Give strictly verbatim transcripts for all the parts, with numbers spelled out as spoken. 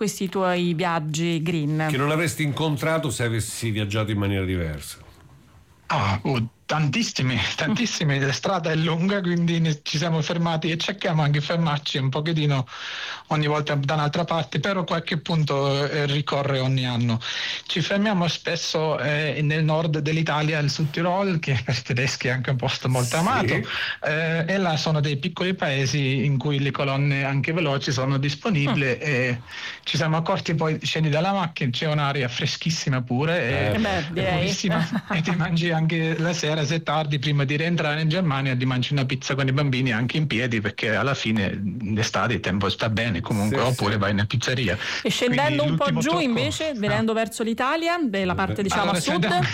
questi tuoi viaggi green? Che non avresti incontrato se avessi viaggiato in maniera diversa? Ah, oh, tantissimi, tantissimi. La strada è lunga, quindi ne- ci siamo fermati e cerchiamo anche di fermarci un pochettino ogni volta da un'altra parte, però qualche punto eh, ricorre ogni anno. Ci fermiamo spesso eh, nel nord dell'Italia, il Sud Tirol, che per i tedeschi è anche un posto molto Sì. amato, eh, e là sono dei piccoli paesi in cui le colonne anche veloci sono disponibili Mm. e ci siamo accorti, poi scendi dalla macchina, c'è un'aria freschissima pure, e, Eh, beh, è direi. buonissima, e ti mangi anche la sera, se tardi, prima di rientrare in Germania, ti mangi una pizza con i bambini anche in piedi, perché alla fine d'estate il tempo sta bene comunque, Sì, oppure sì. vai in pizzeria. E scendendo Quindi un po' l'ultimo giù tocco- invece, venendo verso l'Italia, della parte diciamo Allora, a sud? scendiamo-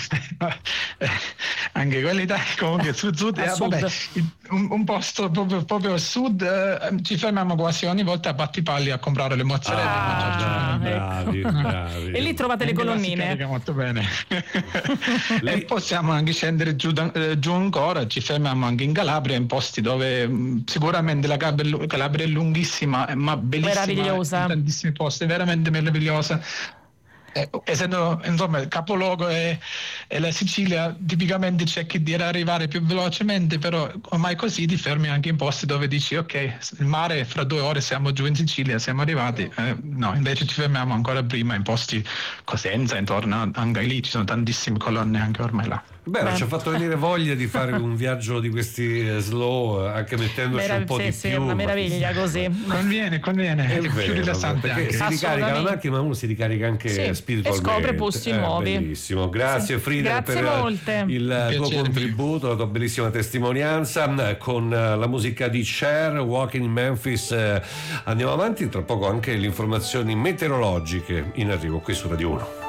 anche quella Italia, comunque sul sud, A eh, sud. vabbè, il- un, un posto proprio, proprio a sud, eh, ci fermiamo quasi ogni volta a Battipalli a comprare le mozzarella. Ah, e mangiarci. bravi, ecco. bravi. E lì trovate le Anche là si colonnine. carica molto bene. Lì- E possiamo anche scendere giù, da- eh, giù ancora, ci fermiamo anche in Calabria, in posti dove mh, sicuramente la Calabria è lu- Calabria è lunghissima, eh, ma bellissima, Meravigliosa. in tantissimi posti, veramente meravigliosa. Eh, essendo insomma il capoluogo è, è la Sicilia, tipicamente cerchi di arrivare più velocemente, però ormai così ti fermi anche in posti dove dici ok, il mare fra due ore siamo giù in Sicilia, siamo arrivati. Eh, no, invece ci fermiamo ancora prima in posti Cosenza, intorno, anche lì ci sono tantissime colonne anche ormai là. Beh, Beh. ci ha fatto venire voglia di fare un viaggio di questi eh, slow, eh, anche mettendoci Merav- un po' sì, di sì, più. una ma- meraviglia così. Conviene, conviene, È è più vero, rilassante perché anche. si ricarica la Assolutamente. macchina, ma uno si ricarica anche Sì, spiritualmente. e scopre posti Eh, nuovi. Bellissimo, grazie Sì. Frida Grazie per molte. il tuo Piacere. contributo, la tua bellissima testimonianza eh, con eh, la musica di Cher, Walking in Memphis. Eh, Andiamo avanti, tra poco anche le informazioni meteorologiche in arrivo qui su Radio uno.